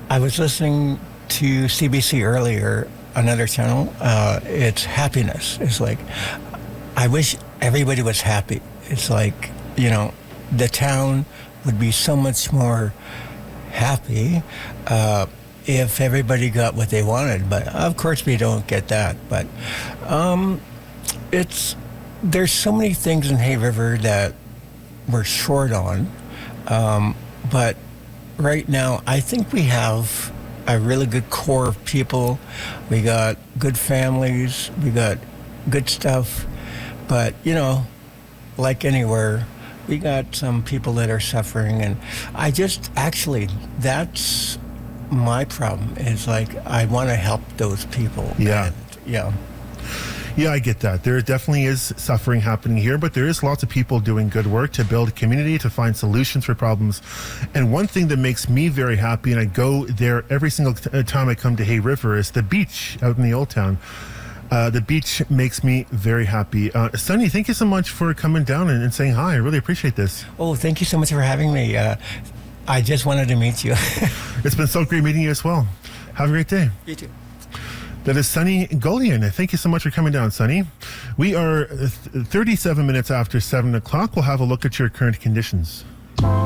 I was listening to CBC earlier, another channel. It's happiness. It's like, I wish everybody was happy. It's like, the town would be so much more happy if everybody got what they wanted. But of course, we don't get that. But there's so many things in Hay River that we're short on. But right now, I think we have a really good core of people. We got good families. We got good stuff. But, like anywhere, we got some people that are suffering. And that's my problem, is like, I want to help those people. Yeah. And, yeah. Yeah, I get that. There definitely is suffering happening here, but there is lots of people doing good work to build community, to find solutions for problems. And one thing that makes me very happy, and I go there every single time I come to Hay River, is the beach out in the Old Town. The beach makes me very happy. Sonny, thank you so much for coming down and saying hi. I really appreciate this. Oh, thank you so much for having me. I just wanted to meet you. It's been so great meeting you as well. Have a great day. You too. That is Sonny Golian. Thank you so much for coming down, Sonny. We are 37 minutes after 7 o'clock. We'll have a look at your current conditions.